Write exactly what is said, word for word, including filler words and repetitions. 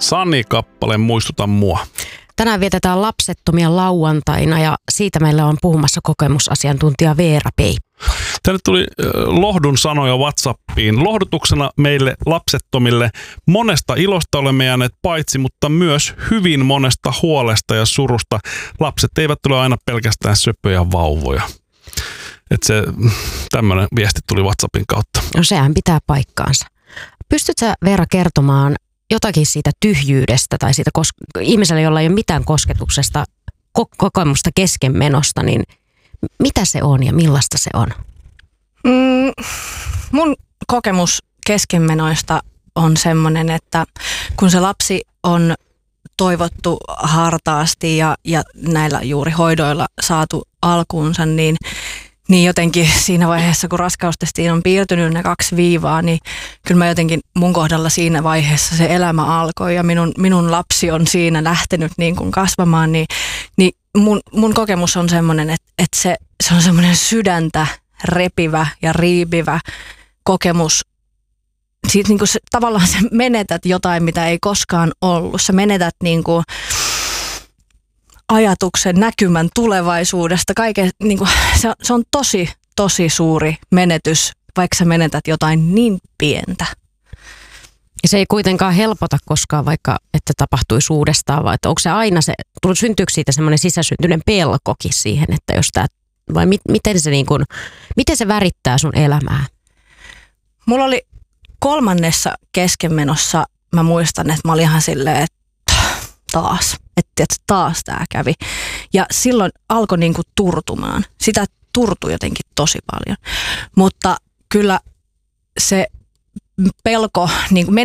Sani-kappale Muistuta mua. Tänään vietetään lapsettomia lauantaina ja siitä meillä on puhumassa kokemusasiantuntija Veera Peippo. Tänne tuli lohdun sanoja WhatsAppiin. Lohdutuksena meille lapsettomille monesta ilosta olemme jääneet paitsi, mutta myös hyvin monesta huolesta ja surusta. Lapset eivät ole aina pelkästään söpöjä vauvoja. Että se tämmöinen viesti tuli WhatsAppin kautta. No sehän pitää paikkaansa. Pystytkö Veera kertomaan jotakin siitä tyhjyydestä tai siitä kos- ihmiselle, jolla ei ole mitään kosketuksesta, ko- kokemusta keskenmenosta, niin mitä se on ja millaista se on? Mm, mun kokemus keskenmenoista on semmoinen, että kun se lapsi on toivottu hartaasti ja, ja näillä juuri hoidoilla saatu alkuunsa, niin Niin jotenkin siinä vaiheessa, kun raskaustestiin on piirtynyt ne kaksi viivaa, niin kyllä mä jotenkin mun kohdalla siinä vaiheessa se elämä alkoi ja minun, minun lapsi on siinä lähtenyt niin kuin kasvamaan, niin, niin mun, mun kokemus on semmoinen, että, että se, se on semmoinen sydäntä repivä ja riipivä kokemus. Siitä niin kuin se, tavallaan sä menetät jotain, mitä ei koskaan ollut. Sä menetät niin kuin ajatuksen, näkymän tulevaisuudesta. Kaiken, niin kuin, se, se on tosi, tosi suuri menetys, vaikka sä menetät jotain niin pientä. Ja se ei kuitenkaan helpota koskaan, vaikka että tapahtuisi uudestaan, vai että onko se aina se, syntyykö siitä semmoinen sisäsyntyinen pelkokin siihen, että jos tämä, vai mi, miten, se niin kuin, miten se värittää sun elämää? Mulla oli kolmannessa keskenmenossa, mä muistan, että mä olin ihan silleen, että taas, että taas tää kävi. Ja silloin alkoi niinku turtumaan. Sitä turtui jotenkin tosi paljon. Mutta kyllä se pelko, niin